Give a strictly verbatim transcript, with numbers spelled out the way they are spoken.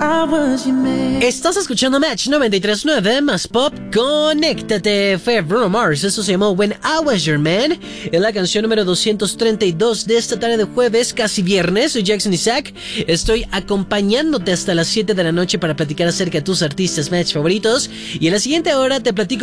Estás escuchando Match noventa y tres punto nueve más Pop. Conéctate. Fue Bruno Mars. Eso se llamó When I Was Your Man. Es la canción número doscientos treinta y dos de esta tarde de jueves, casi viernes. Soy Jackson Isaac. Estoy acompañándote hasta las siete de la noche para platicar acerca de tus artistas Match favoritos. Y en la siguiente hora te platico